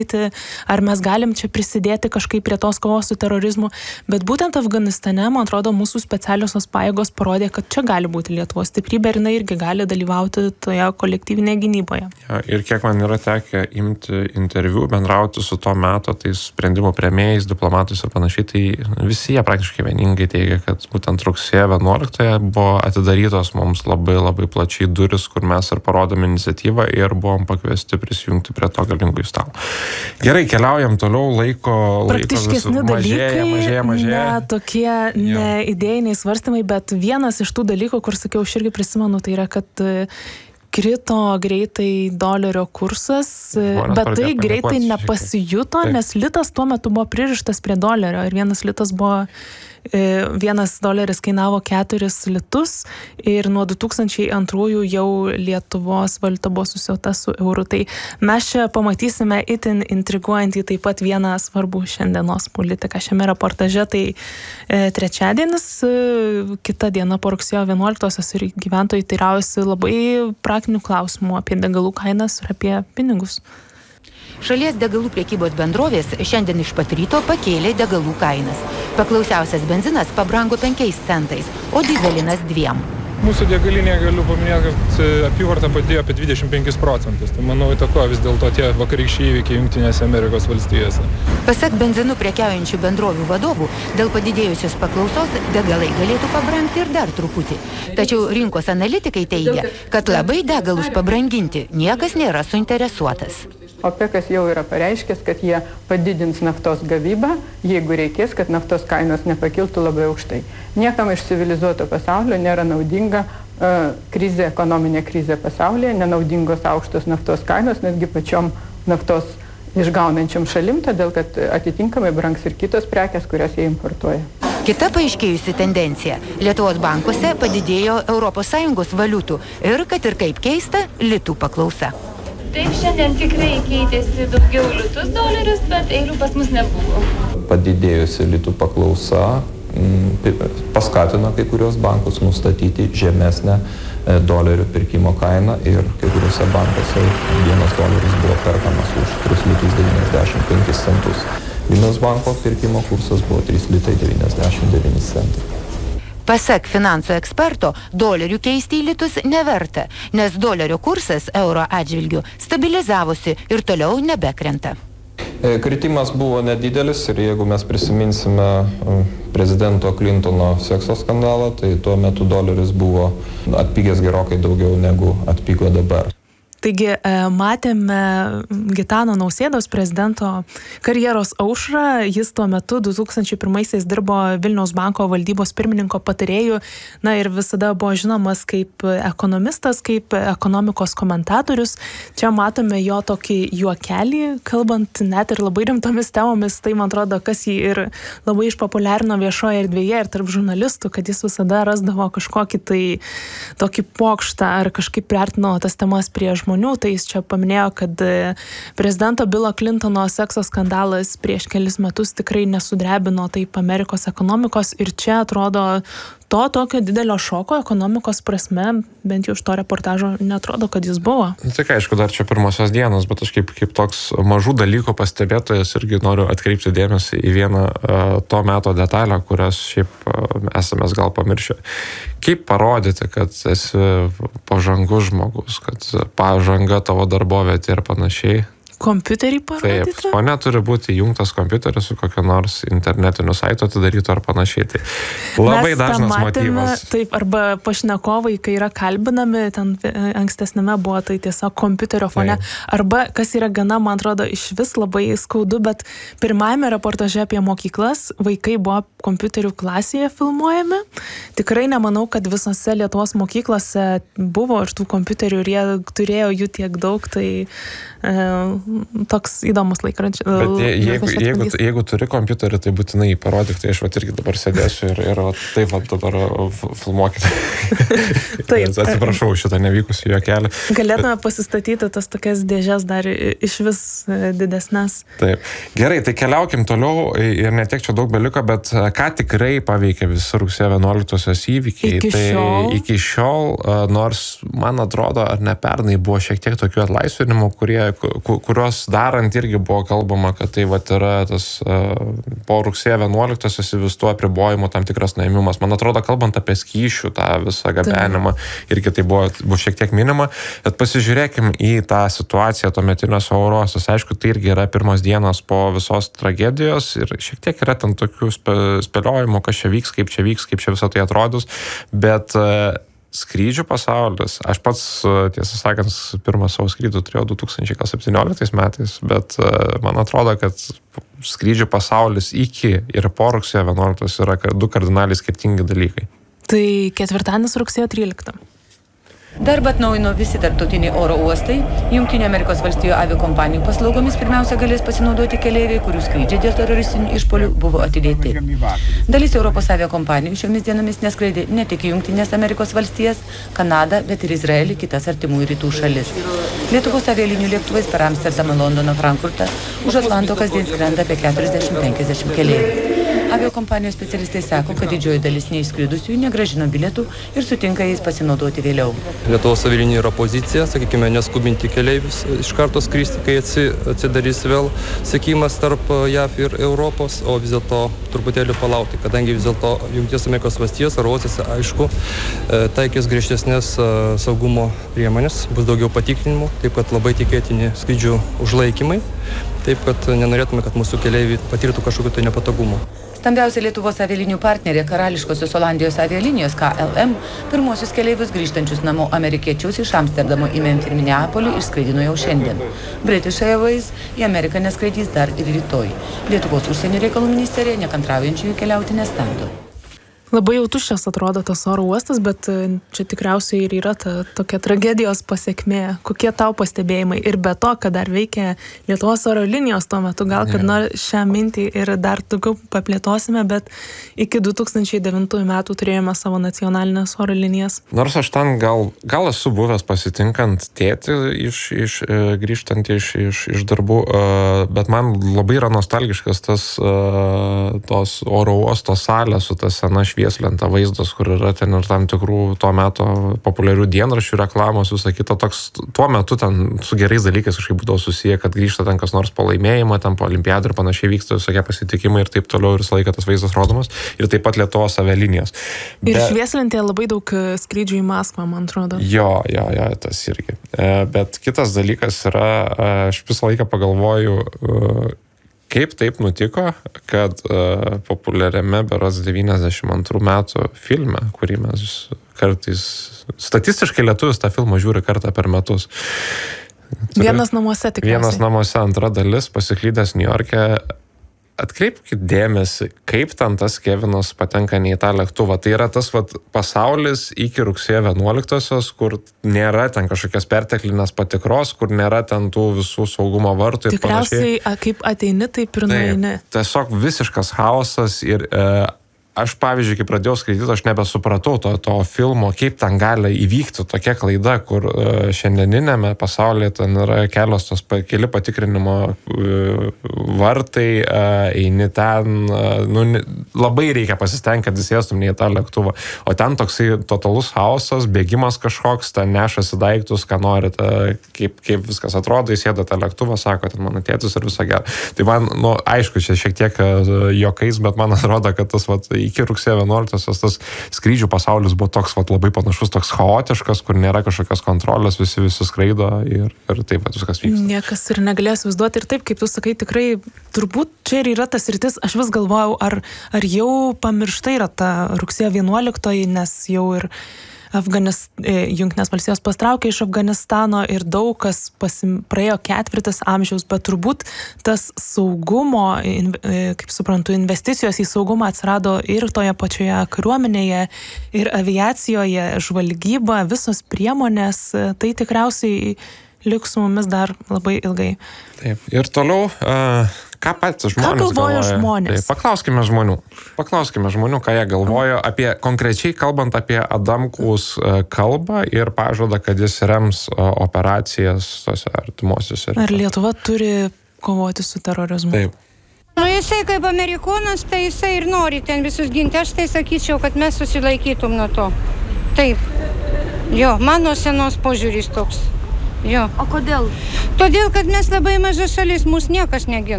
ar mes galim čia prisidėti kažkaip prie tos kovos su terorizmu, bet būtent Afganistane, man atrodo, mūsų specialiosios pajėgos parodė, kad čia gali būti Lietuvos stiprybė ir jinai irgi gali dalyvauti toje kolektyvinėje gynyboje. Ja, ir kiek man yra tekę imti interviu, bendrauti su to meto tais sprendimų priėmėjais, diplomatais ir panašiai, tai visi jie praktiškai vieningai teigia, kad būtent rugsėjo 11 buvo atidarytos mums labai labai plačiai duris, kur mes ir parodėm iniciatyvą ir buvom pakviesti prisijungti prie to galingų stalo. Gerai, keliaujam toliau, laiko praktiškesni dalykai, mažėja. Ne tokie ne idėjiniai svarstymai, bet vienas iš tų dalykų, kur sakiau, aš irgi prisimenu, tai yra, kad krito greitai dolerio kursas, bet tai greitai nepasijuto, nes litas tuo metu buvo pririštas prie dolerio ir vienas doleris kainavo 4 litus ir nuo 2002 jau Lietuvos valiuta buvo susiauta su euru. Tai mes čia pamatysime itin intriguojantį taip pat vieną svarbų šiandienos politiką. Šiame reportaže tai trečiadienis, kita diena po rugsėjo 11-osios ir gyventojai teiraujasi labai praktinių klausimų apie degalų kainas ir apie pinigus. Šalies degalų prekybos bendrovės šiandien iš pat ryto pakėlė degalų kainas. Paklausiausias benzinas pabrango 5 centais, o dyzelinas 2. Mūsų degalinėje galiu paminėti, kad apyvarta padėjo apie 25%. Tai manau įtakoja vis dėlto tie vakarykščiai įvykiai Jungtinėse Amerikos valstijose. Pasak benzinu prekiaujančių bendrovių vadovų, dėl padidėjusios paklausos degalai galėtų pabrangti ir dar truputį. Tačiau rinkos analitikai teigia, kad labai degalus pabranginti niekas nėra suinteresuotas. OPECas jau yra pareiškęs, kad jie padidins naftos gavybą, jeigu reikės, kad naftos kainos nepakiltų labai aukštai. Niekam iš civilizuoto pasaulio nėra naudinga ekonominė krizė pasaulyje, nenaudingos aukštos naftos kainos, netgi pačiom naftos išgaunančiom šalim, todėl kad atitinkamai brangs ir kitos prekės, kurias jie importuoja. Kita paaiškėjusi tendencija. Lietuvos bankuose padidėjo ES valiutų ir, kad ir kaip keista, litų paklausa. Taip, šiandien tikrai keitėsi daugiau litus dolerius, bet eilių pas mus nebuvo. Padidėjusi litų paklausa paskatino kai kurios bankus nustatyti žemesnę dolerių pirkimo kainą ir kai kuriuose bankuose $1 buvo perkamas už 3,95 centus. Vilniaus banko pirkimo kursas buvo 3,99 centai. Pasak finansų eksperto, dolerių keisti į litus neverta, nes dolerio kursas euro atžvilgiu stabilizavosi ir toliau nebekrenta. Kritimas buvo nedidelis ir jeigu mes prisiminsime prezidento Clintono sekso skandalą, tai tuo metu doleris buvo atpigęs gerokai daugiau negu atpigo dabar. Taigi matėme Gitano Nausėdos prezidento karjeros aušrą. Jis tuo metu 2001-aisiais dirbo Vilniaus banko valdybos pirmininko patarėju. Na ir visada buvo žinomas kaip ekonomistas, kaip ekonomikos komentatorius. Čia matome jo tokį juokelį, kalbant net ir labai rimtomis temomis. Tai man atrodo, kas jį ir labai išpopuliarino viešoje erdvėje ir tarp žurnalistų, kad jis visada rasdavo kažkokį tai tokį pokštą ar kažkaip priartino tas temas prie žmonių. Tai jis čia paminėjo, kad prezidento Bilo Clintono sekso skandalas prieš kelis metus tikrai nesudrebino taip Amerikos ekonomikos ir čia atrodo to tokio didelio šoko ekonomikos prasme, bent jau iš to reportažo netrodo, kad jis buvo. Tik aišku, dar čia pirmosios dienos, bet aš kaip toks mažų dalykų pastebėtojas irgi noriu atkreipti dėmesį į vieną to meto detalę, kurias šiaip esame gal pamiršę. Kaip parodyti, kad esi pažangus žmogus, kad pažanga tavo darbovietė ir panašiai? Kompiuterį parodyti? Taip, fone turi būti įjungtas kompiuteris su kokio nors internetiniu saitu atidarytų ar panašiai. Tai labai dažnas motyvas. Taip, arba pašnekovai, kai yra kalbinami, ten ankstesnėme buvo tai tiesiog kompiuterio fone. Taip. Arba, kas yra gana, man atrodo, iš vis labai skaudu, bet pirmajame reportaže apie mokyklas vaikai buvo kompiuterių klasėje filmuojami. Tikrai nemanau, kad visose Lietuvos mokyklose buvo ir tų kompiuterių ir jie turėjo jų tiek daug, tai toks įdomus laikrodžiai. Bet jeigu turi kompiuterį, tai būtinai parodyk, tai aš irgi dabar sėdėsiu ir taip dabar filmuokite. Taip. Atsiprašau šitą nevykusį juokelį. Galėtume pasistatyti tas tokias dėžes dar iš vis didesnes. Taip. Gerai, tai keliaukim toliau ir netiek čia daug beliko, bet ką tikrai paveikė visi rugsėjo 11-osios įvykiai. Iki šiol, nors man atrodo, ar ne pernai buvo šiek tiek tokių atlaisvinimų, kurie kurios darant irgi buvo kalbama, kad tai vat yra tas po rugsėjo 11-osios įvestų apribojimų tam tikras nuėmimas. Man atrodo, kalbant apie skyšių tą visą gabenimą, irgi tai buvo šiek tiek minima, bet pasižiūrėkim į tą situaciją tuometiniuose oro uostuose. Aišku, tai irgi yra pirmos dienos po visos tragedijos ir šiek tiek yra ten tokių spėliojimų, kas čia vyks, kaip čia visą tai atrodys, bet skrydžių pasaulis. Aš pats, tiesą sakant, pirmą savo skrydį turėjau 2017 metais, bet man atrodo, kad skrydžių pasaulis iki ir po rugsėjo 11 yra du kardinaliai skirtingi dalykai. Tai ketvirtadienis rugsėjo 13. Darbą atnaujino visi tarptautiniai oro uostai. Jungtinių Amerikos valstijų aviakompanijų paslaugomis pirmiausia galės pasinaudoti keleiviai, kurių skrydžiai dėl teroristinių išpuolių buvo atidėti. Dalis Europos aviakompanijų šiomis dienomis neskraidė ne tik Jungtinės Amerikos valstijas, Kanadą, bet ir Izraelį, kitas artimųjų rytų šalis. Lietuvos avialinijų lėktuvais per Amsterdamą, Londoną, Frankfurtą už Atlanto kasdien skrenda apie 40-50 keleivių. Aviakompanijos specialistai sako, kad didžioji dalis neįskridusiųjų negrąžino bilietų ir sutinka jais pasinaudoti vėliau. Lietuvos avialinijų yra pozicija, sakykime, neskubinti keleivius iš karto skristi, kai atsidarys vėl sekimas tarp JAV ir Europos, o vis dėlto truputėlį palaukti, kadangi vis dėlto Jungtinės Amerikos valstijos oro uostuose, aišku, taikys griežtesnės saugumo priemonės, bus daugiau patikrinimų, taip kad labai tikėtini skrydžių užlaikymai, taip kad nenorėtume, kad mūsų keleiviai patirtų kažkokių tai nepatogumų. Stambiausia Lietuvos avialinijų partnerė Karališkosios Olandijos avialinijos KLM pirmosius keleivius grįžtančius namo amerikiečius iš Amsterdamo į Memfį ir Minneapolį išskraidino jau šiandien. British Airways į Ameriką neskraidys dar ir rytoj. Lietuvos užsienio reikalų ministerija nekantraujančiųjų keliauti nestabdo. Labai jau tuščias atrodo tas oro uostas, bet čia tikriausiai ir yra ta tokia tragedijos pasekmė. Kokie tau pastebėjimai? Ir be to, kad dar veikia Lietuvos oro linijos tuo metu, gal kad šią mintį ir dar daugiau paplėtosime, bet iki 2009 metų turėjome savo nacionalinės oro linijas. Nors aš ten gal esu buvęs pasitinkant tėtį grįžtant iš darbų, bet man labai yra nostalgiškas tos oro uosto salės su ta sena švieslenta vaizdas, kur yra ten ir tam tikrų tuo metu populiarių dienraščių reklamos, visą kitą. Toks tuo metu ten su gerais dalykais kažkaip būdavo susiję, kad grįžta ten kas nors po laimėjimo, ten po olimpiadų ir panašiai vyksta visokie pasitikimai ir taip toliau ir visą laiką tas vaizdas rodomas. Ir taip pat Lietuvos avialinijos. Ir švieslentėje labai daug skrydžių į Maskvą, man atrodo. Jo, tas irgi. Bet kitas dalykas yra, aš visą laiką pagalvoju, kaip taip nutiko, kad populiariame berods 92 metų filme, kurį mes kartais, statistiškai lietuvis tą filmą žiūri kartą per metus. Vienas namuose tikriausiai. Vienas namuose, antra dalis, pasiklydęs Niujorke. Atkreipkite dėmesį, kaip ten tas Kevinas patenka ne į tą lėktuvą. Tai yra tas pasaulis iki rugsėjo 11-osios, kur nėra ten kažkokios perteklinės patikros, kur nėra ten tų visų saugumo vartų ir panašiai. Tikriausiai, kaip ateini, taip ir nueini. Tiesiog visiškas chaosas ir aš, pavyzdžiui, kai pradėjau skaityti, aš nebesupratau to filmo, kaip ten gali įvykti tokia klaida, kur šiandieninėme pasaulyje ten yra keli patikrinimo vartai, eini ten, labai reikia pasistengti, kad įsėstum ne į tą lėktuvą. O ten toksai totalus chaosas, bėgimas kažkoks, ten nešasi daiktus, ką norite, kaip viskas atrodo, įsėda tą lėktuvą, sako, ten mano tėtis ir visą gerą. Tai man, aišku, čia šiek tiek juokais, bet man atrodo, kad tas iki rugsėjo 11-osios tas skrydžių pasaulis buvo toks labai panašus, toks chaotiškas, kur nėra kažkokios kontrolės, visi skraido ir taip viskas vyksta. Niekas ir negalės vaizduoti. Ir taip, kaip tu sakai, tikrai turbūt čia ir yra tas sritis. Aš vis galvojau, ar jau pamiršta yra ta rugsėjo 11-oji, nes jau ir Jungtinės valstijos pastraukė iš Afganistano ir daug kas praėjo ketvirtis amžiaus, bet turbūt tas saugumo, kaip suprantu, investicijos į saugumą atsirado ir toje pačioje kariuomenėje, ir aviacijoje, žvalgyba, visos priemonės, tai tikriausiai liks su mumis dar labai ilgai. Taip, ir toliau, ką patys žmonės galvoja? Žmonės? Taip, paklauskime žmonių, ką jie galvoja apie, konkrečiai kalbant apie Adamkaus kalbą ir pažadą, kad jis rems operacijas tose artimuosiuose. Ar Lietuva turi kovoti su terorizmu? Taip. Jisai kaip amerikonas, tai jisai ir nori ten visus ginti. Aš tai sakyčiau, kad mes susilaikytum nuo to. Taip. Jo, mano senos požiūris toks. Jo. O kodėl? Todėl, kad mes labai maža šalis, mūsų niekas negina.